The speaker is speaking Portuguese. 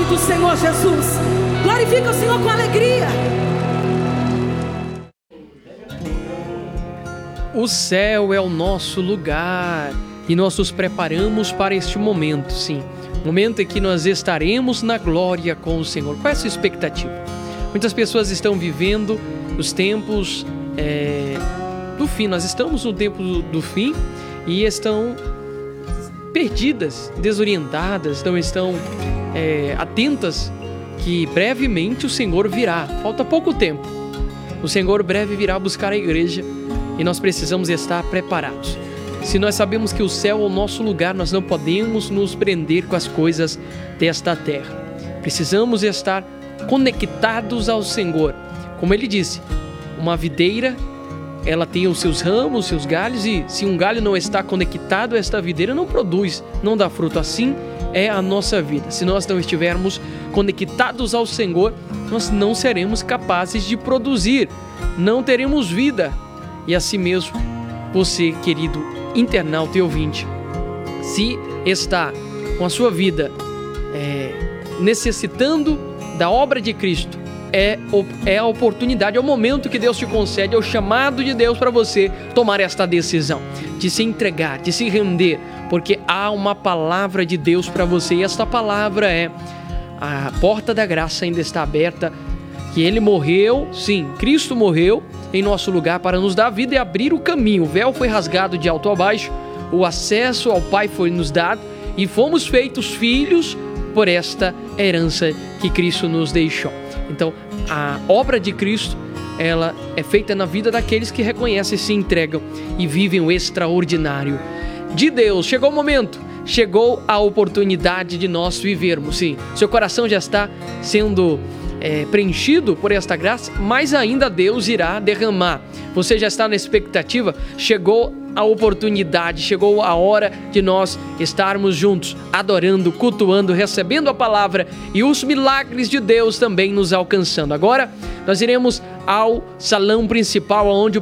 nome do Senhor Jesus. Glorifica o Senhor com alegria. O céu é o nosso lugar e nós nos preparamos para este momento, sim. Momento em que nós estaremos na glória com o Senhor. Qual é a sua expectativa? Muitas pessoas estão vivendo os tempos do fim. Nós estamos no tempo do fim e estão perdidas, desorientadas, não estão atentas que brevemente o Senhor virá. Falta pouco tempo. O Senhor breve virá buscar a igreja e nós precisamos estar preparados. Se nós sabemos que o céu é o nosso lugar, nós não podemos nos prender com as coisas desta terra. Precisamos estar conectados ao Senhor. Como ele disse, uma videira, ela tem os seus ramos, os seus galhos, e se um galho não está conectado a esta videira, não produz, não dá fruto. Assim é a nossa vida. Se nós não estivermos conectados ao Senhor, nós não seremos capazes de produzir, não teremos vida. E assim mesmo, você, querido internauta e ouvinte, se está com a sua vida necessitando da obra de Cristo, é a oportunidade, é o momento que Deus te concede, é o chamado de Deus para você tomar esta decisão, de se entregar, de se render, porque há uma palavra de Deus para você, e esta palavra é: a porta da graça ainda está aberta, que Ele morreu, sim, Cristo morreu em nosso lugar para nos dar vida e abrir o caminho. O véu foi rasgado de alto a baixo, o acesso ao Pai foi nos dado e fomos feitos filhos por esta herança que Cristo nos deixou. Então, a obra de Cristo, ela é feita na vida daqueles que reconhecem, se entregam e vivem o extraordinário de Deus. Chegou o momento, chegou a oportunidade de nós vivermos. Sim, seu coração já está sendo preenchido por esta graça, mas ainda Deus irá derramar. Você já está na expectativa? Chegou a oportunidade, chegou a hora de nós estarmos juntos, adorando, cultuando, recebendo a palavra e os milagres de Deus também nos alcançando. Agora nós iremos ao salão principal, onde